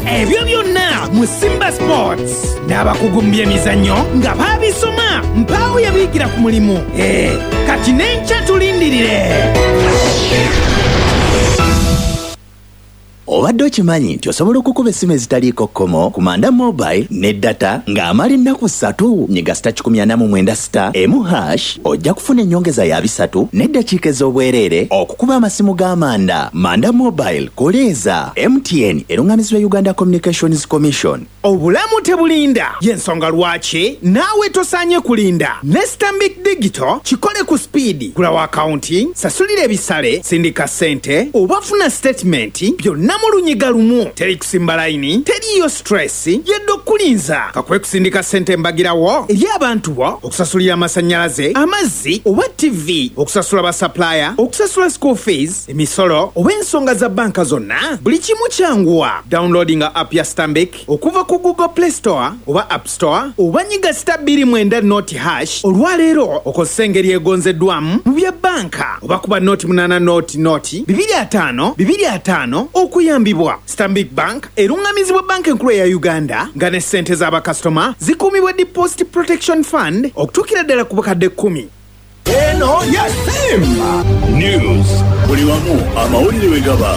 Ebyo byonna mu Simba Sports. N'abakugu mu by'emizannyo nga baabisoma mpaawo yabiyigira ku mulimu. Kati n'enkya tulindirire. Obadde okimanyi nti osobola okukuba essimu ezitaliiko kkomo ku Manda Mobile ne data ng'amala ennaku 3 nyiga *496#, ojja kufuna ennyongeza ya 3 n'eddakiika ez'obwereere okukuba amasimu g'Amanda. Manda Mobile koleeza MTN eruŋŋamizibwa Uganda Communications Commission. Obulamu tebulinda y'ensonga lwaki naawe tosaanye kulinda. Ne Stanbic Digital kikole ku speed. Gulawo accounting, sasulira ebisale, sindika ssente, obafuna statement byonna mu lunyiga lumu. Teri kusimba layini, teriyo stress, yedde okulinza. Kakwe kusindika ssente mbagirawo eri abantu bo, okusasulira amasannyalaze, amazzi oba TV, okusasula ba supplier, okusasula school fees, emisolo oba ensonga za banka zonna. Buli kimu kyanguwa. Downloading app ya Stanbic okuva ku Google Play Store oba App Store oba nyiga *290# olwaleero okozesa engeri egonzeddwamu mu bya banka oba kuba noti 8 noti 25 okuyambibwa. Stanbic Bank eruŋŋamizibwa banka enkulu ya Uganda nga ne ssente z'abakasitoma zikuumibwa Deposit Protection Fund okutuukira ddala ku bukadde 10. Eno ya Simba News. Buli wamu amawulire we gaba.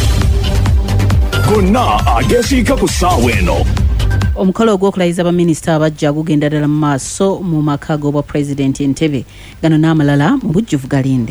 Gonna agesiika ku ssaawa eno. Omukolo ogw'okulayiza baminisita abajja gugenda ddala mu maaso mu maka g'obwa pulezidenti Entebbe. Gano n'amalala mu bujjuvu galinde.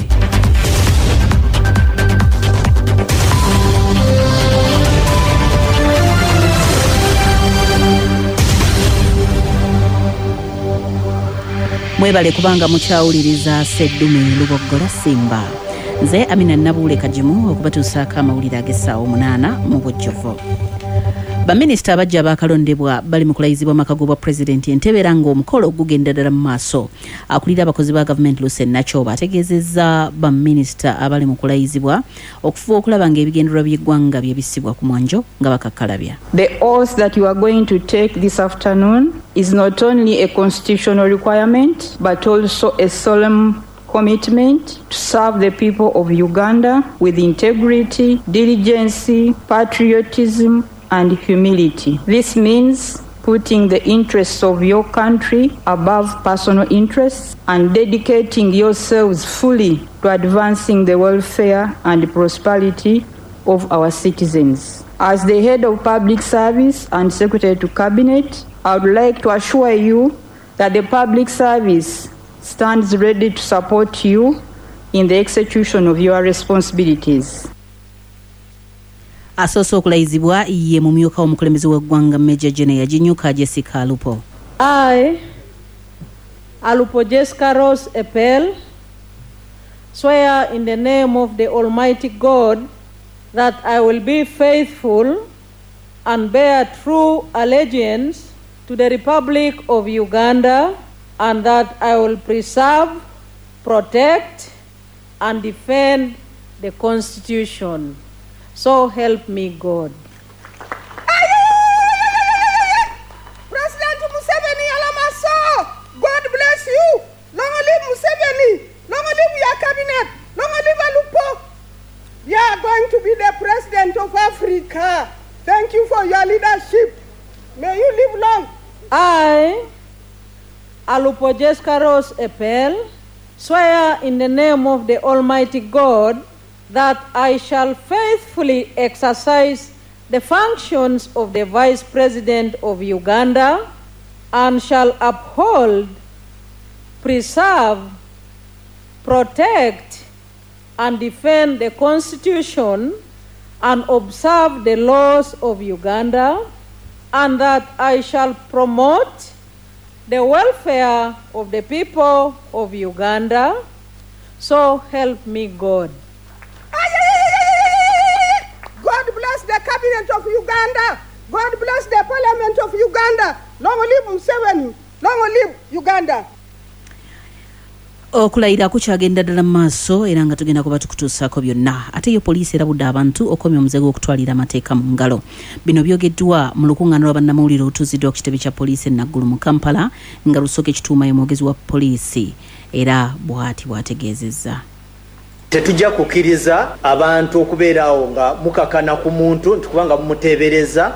Mwebale kubanga mukyawuliriza Sseddume Luboggola Simba. Nze Amina Nabuule Kajimu okubatuusaako amawulire ag'essaawa 8 mu bujjuvu. Baminisita abajja baakalondebwa bali mu kulayizibwa maka g'obwa pulezidenti Entebbe era ng'omukolo gugenda ddala mu maaso. Akulira abakozi ba gavumenti Lucien Nachoba ategeezezza baminisita abali mu kulayizibwa okufuba okulaba ng'ebigendererwa by'eggwanga bye bissibwa ku mwanjo nga bakakkalabya. The oath that you are going to take this afternoon is not only a constitutional requirement but also a solemn commitment to serve the people of Uganda with integrity, diligence, patriotism and humility. This means putting the interests of your country above personal interests and dedicating yourselves fully to advancing the welfare and prosperity of our citizens. As the head of public service and secretary to cabinet, I would like to assure you that the public service stands ready to support you in the execution of your responsibilities. Asoose okulayizibwa ye mumyuka w'omukulembeze w'eggwanga Major General Jinyuka Jessica Alupo. I, Alupo Jessica Rose Epel, swear in the name of the Almighty God that I will be faithful and bear true allegiance to the Republic of Uganda, and that I will preserve, protect, and defend the Constitution. So help me God. President Museveni Alamaso, God bless you. Long live Museveni. Long live your cabinet. Long live Alupo. You are going to be the president of Africa. Thank you for your leadership. May you live long. I, Alupo Jessica Rose Epel, swear in the name of the Almighty God that I shall faithfully exercise the functions of the Vice President of Uganda and shall uphold, preserve, protect, and defend the Constitution and observe the laws of Uganda, and that I shall promote the welfare of the people of Uganda. So help me God. God bless the cabinet of Uganda. God bless the parliament of Uganda. Long live Museveni. Long live Uganda. Okulayira kukyagenda ddala mu maaso era nga tugenda kuba tukutuusaako byonna. Ate yo poliisi erabudde abantu okomya omuze gw'okutwalira amateeka mu ngalo. Bino byogeddwa mu lukuŋŋaana lwa bannamawulire olutuuziddwa ku kitebe kya poliisi e Naggulu mu Kampala nga Lusooke Kituuma ye mwogezi wa poliisi era bw'ati bw'ategeezezza. Tetujja kukkiriza abantu okubeerawo nga mukakana ku muntu nti kubanga mumuteebereza